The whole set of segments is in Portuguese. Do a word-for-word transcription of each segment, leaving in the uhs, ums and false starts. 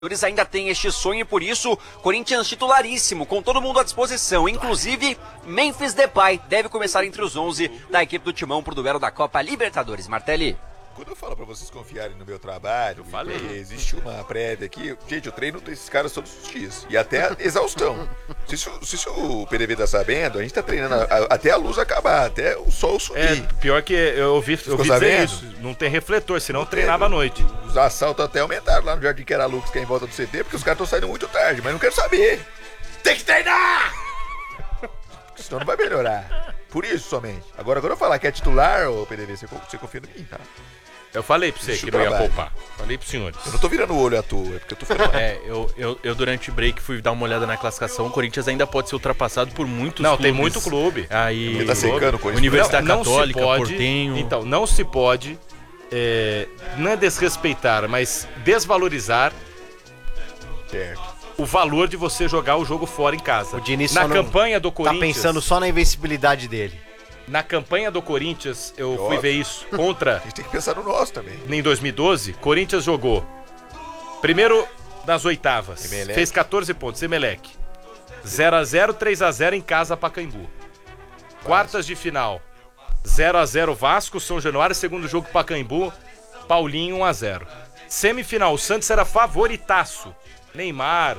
Eles ainda têm este sonho e por isso, Corinthians titularíssimo, com todo mundo à disposição, inclusive Memphis Depay deve começar entre os onze da equipe do Timão pro duelo da Copa Libertadores. Martelli. Quando eu falo pra vocês confiarem no meu trabalho, eu falei. Existe uma prévia aqui. Gente, eu treino esses caras todos os dias. E até a exaustão. Não sei se, se, se o P D V tá sabendo, a gente tá treinando a, a, até a luz acabar, até o sol subir. É, pior que eu ouvi, eu ouvi dizer isso. Não tem refletor, senão eu treinava à noite. Os assaltos até aumentaram lá no Jardim Queralux, que é em volta do C T, porque os caras estão saindo muito tarde, mas não quero saber. Tem que treinar! Porque senão não vai melhorar. Por isso somente. Agora, quando eu falar que é titular, ô P D V, você, você confia em mim, tá? Eu falei pra você Deixa que eu não ia trabalho. poupar. Falei pros senhores. Eu não tô virando o olho à toa, é porque eu tô falando. É, eu, eu, eu durante o break fui dar uma olhada na classificação. O Corinthians ainda pode ser ultrapassado por muitos Não, clubes. tem muito clube. Aí, Ele tá secando com isso. Universidade Não- não se Católica, pode- Portenho. Então, não se pode, é, não é desrespeitar, mas desvalorizar Certo. o valor de você jogar o jogo fora em casa. O Diniz Na só não campanha do tá Corinthians, pensando só na invencibilidade dele. na campanha do Corinthians, eu fui Óbvio. ver isso contra A gente tem que pensar no nosso também. em dois mil e doze, Corinthians jogou primeiro nas oitavas, Emelec. fez catorze pontos, Emelec. zero a zero, três a zero em casa, Pacaembu. Quartas de final, zero a zero Vasco, São Januário, segundo jogo Pacaembu, Paulinho um a zero. Semifinal, o Santos era favoritaço, Neymar.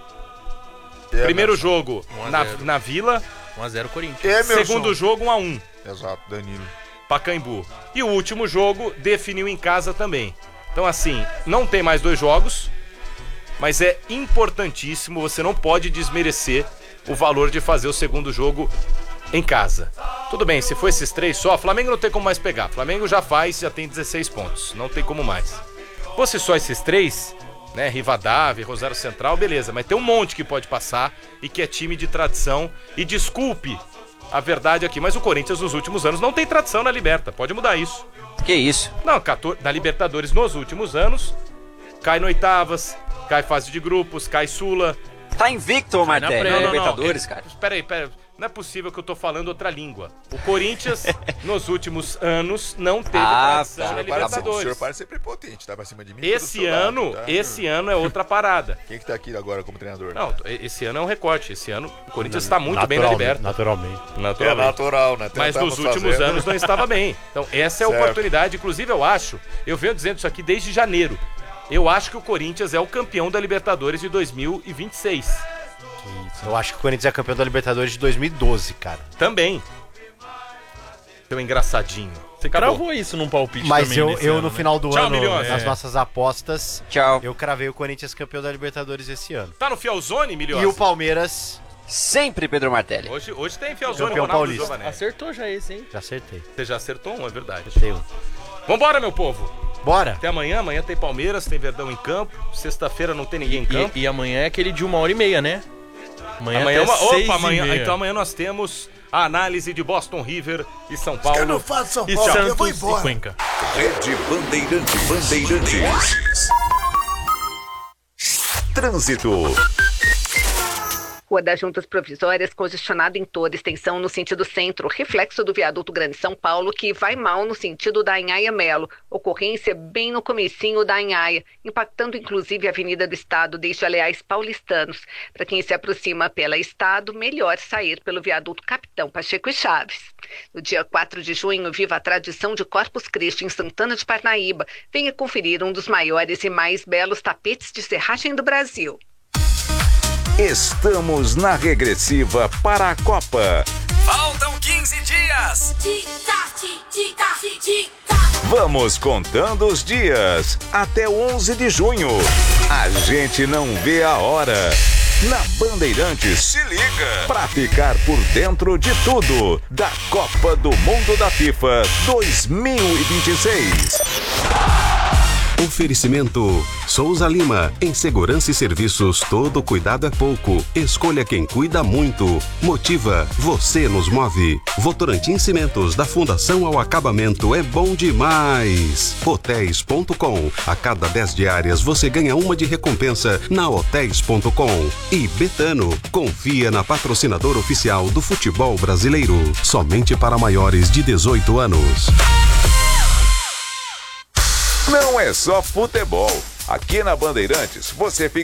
É, Primeiro mas- jogo um a na, zero. na Vila, um a zero Corinthians. É, meu segundo jogo um a um. Exato, Danilo. Pacaembu. E o último jogo definiu em casa também. Então, assim, não tem mais dois jogos, mas é importantíssimo, você não pode desmerecer o valor de fazer o segundo jogo em casa. Tudo bem, se for esses três só, Flamengo não tem como mais pegar. Flamengo já faz, já tem dezesseis pontos, não tem como mais. Fosse só esses três, né, Rivadavia, Rosário Central, beleza, mas tem um monte que pode passar e que é time de tradição. E desculpe a verdade aqui, mas o Corinthians nos últimos anos não tem tradição na Liberta, pode mudar isso. Que isso? Não, quatorze na Libertadores nos últimos anos, cai no oitavas, cai fase de grupos, cai Sula. Tá invicto, Martelli, pré- na não, não, Libertadores, é- cara. Espera aí, espera aí. Não é possível que eu tô falando outra língua. O Corinthians, nos últimos anos, não teve Ah, tradição tá. na Para de ser- o senhor Libertadores. para de ser prepotente, tá pra cima de mim. Esse tô do seu lado, ano, tá? esse ano é outra parada. Quem que tá aqui agora como treinador? Não, esse ano é um recorte. Esse ano o Corinthians está muito bem na Liberta. Naturalmente. É Naturalmente. natural, né? Mas Tentamos nos últimos fazer. anos não estava bem. Então essa é a Certo. oportunidade. Inclusive eu acho, eu venho dizendo isso aqui desde janeiro. Eu acho que o Corinthians é o campeão da Libertadores de dois mil e vinte e seis. Eu acho que o Corinthians é campeão da Libertadores de dois mil e doze, cara. Também. Seu engraçadinho. Você Acabou. cravou isso num palpite Mas também eu, nesse eu ano, no né? final do Tchau, ano, milhões. nas É. nossas apostas, Tchau. eu cravei o Corinthians campeão da Libertadores esse ano. Tá no Fielzone, Milhões? E o Palmeiras, Sempre Pedro Martelli. Hoje, hoje tem Fielzone, Campeão Ronaldo paulista. Giovanelli. Acertou já esse, hein? já acertei. Você já acertou um, é verdade. Acertei um. Vambora, meu povo. Bora! Até amanhã. Amanhã tem Palmeiras, tem Verdão em campo. Sexta-feira não tem ninguém em campo. E, e amanhã é aquele de uma hora e meia, né? Amanhã, Amanhã, até uma... seis Opa, e amanhã. meia. Então amanhã nós temos a análise de Boston River e São Paulo. Eu não faço São E Paulo, eu vou Santos e embora. Cuenca. Rede Bandeirantes. Bandeirantes. Trânsito. Rua das Juntas Provisórias congestionada em toda extensão no sentido centro, reflexo do viaduto Grande São Paulo, que vai mal no sentido da Anhaia Melo. Ocorrência bem no comecinho da Anhaia, impactando inclusive a Avenida do Estado desde Aleais Paulistanos. Para quem se aproxima pela Estado, melhor sair pelo viaduto Capitão Pacheco e Chaves. No dia quatro de junho, viva a tradição de Corpus Christi em Santana de Parnaíba. Venha conferir um dos maiores e mais belos tapetes de serragem do Brasil. Estamos na regressiva para a Copa. Faltam quinze dias. Vamos contando os dias até o onze de junho. A gente não vê a hora. Na Bandeirantes, se liga pra ficar por dentro de tudo da Copa do Mundo da FIFA dois mil e vinte e seis. Oferecimento Souza Lima, em segurança e serviços, todo cuidado é pouco. Escolha quem cuida muito. Motiva, você nos move. Votorantim Cimentos, da Fundação ao Acabamento, é bom demais. Hotéis ponto com, a cada dez diárias você ganha uma de recompensa na hotéis ponto com. E Betano, confia na patrocinadora oficial do futebol brasileiro, somente para maiores de dezoito anos. não é só futebol. Aqui na Bandeirantes, você fica